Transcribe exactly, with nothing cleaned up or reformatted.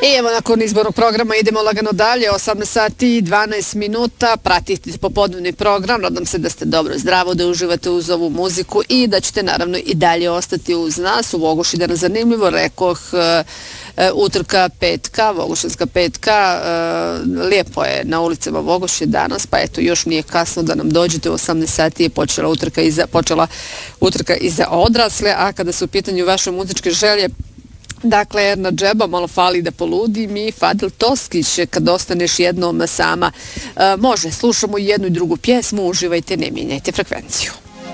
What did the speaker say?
I evo nakon izbornog programa idemo lagano dalje, osamnaest sati i dvanaest minuta, pratite popodnevni program, nadam se da ste dobro zdravo, da uživate uz ovu muziku i da ćete naravno i dalje ostati uz nas. U Vogoši danas zanimljivo, rekoh, utrka petka, Vogošanska petka, lijepo je na ulicama Vogoši danas, pa eto još nije kasno da nam dođete. U osamnaest sati je počela utrka i za, počela utrka i za odrasle, a kada su u pitanju vaše muzičke želje, dakle, Erna Džeba, malo fali da poludim, i Fadil Toskić, kad ostaneš jednom sama. E, može, slušamo jednu i drugu pjesmu, uživajte, ne mijenjajte frekvenciju.